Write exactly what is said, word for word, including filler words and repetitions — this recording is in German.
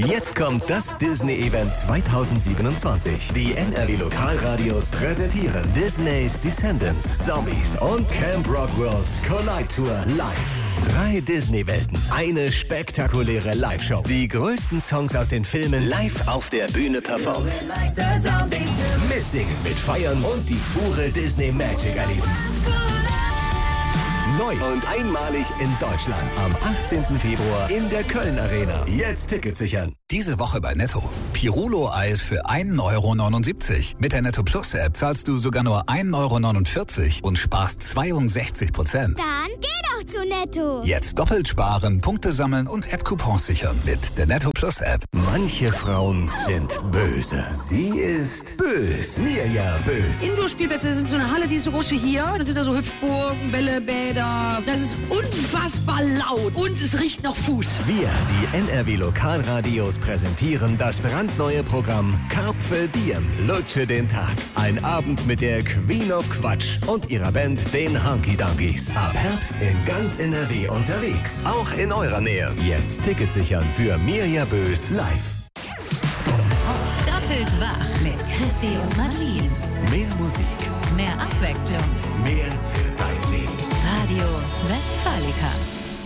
Jetzt kommt das Disney-Event zweitausendsiebenundzwanzig. Die N R W Lokalradios präsentieren Disneys Descendants, Zombies und Camp Rock Worlds Collide Tour live. Drei Disney-Welten, eine spektakuläre Live-Show. Die größten Songs aus den Filmen live auf der Bühne performt. Mitsingen, mitfeiern und die pure Disney-Magic erleben. Neu und einmalig in Deutschland. Am achtzehnten Februar in der Köln Arena. Jetzt Tickets sichern. Diese Woche bei Netto. Pirulo-Eis für ein Euro neunundsiebzig. Mit der Netto Plus App zahlst du sogar nur ein Euro neunundvierzig und sparst zweiundsechzig Prozent. Dann geh doch zu Netto. Jetzt doppelt sparen, Punkte sammeln und App-Coupons sichern mit der Netto Plus App. Manche Frauen sind böse. Sie ist bös. Mirja Bös. Indoor-Spielplätze sind so eine Halle, die ist so groß wie hier. Da sind da so Hüpfburgen, Bälle, Bäder. Das ist unfassbar laut und es riecht nach Fuß. Wir, die N R W Lokalradios, präsentieren das brandneue Programm Carpe Diem, Lutsche den Tag. Ein Abend mit der Queen of Quatsch und ihrer Band, den Hunky Dunkies. Ab Herbst in ganz N R W unterwegs. Auch in eurer Nähe. Jetzt Tickets sichern für Mirja Bös live. Doppelt wach mit Chrissy und Madeline. Mehr Musik. Mehr Abwechslung. Mehr für dein Leben. Radio Westfalica.